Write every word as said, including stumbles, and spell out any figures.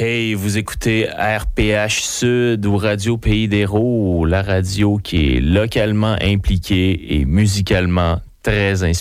Hey, vous écoutez R P H Sud ou Radio Pays d'Hérault, la radio qui est localement impliquée et musicalement très inspirée.